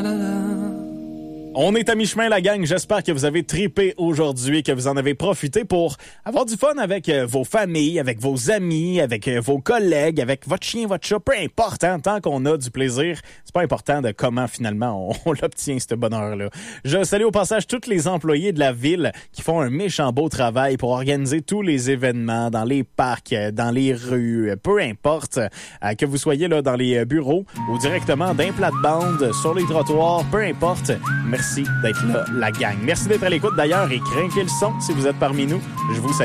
On est à mi-chemin, la gang. J'espère que vous avez trippé aujourd'hui, que vous en avez profité pour avoir du fun avec vos familles, avec vos amis, avec vos collègues, avec votre chien, votre chat, peu importe. Hein, tant qu'on a du plaisir, c'est pas important de comment finalement on l'obtient, ce bonheur-là. Je salue au passage tous les employés de la ville qui font un méchant beau travail pour organiser tous les événements dans les parcs, dans les rues, peu importe, que vous soyez là dans les bureaux ou directement d'un plate-bande, sur les trottoirs, peu importe. Merci d'être là, la gang. Merci d'être à l'écoute d'ailleurs et craquez le son si vous êtes parmi nous. Je vous salue.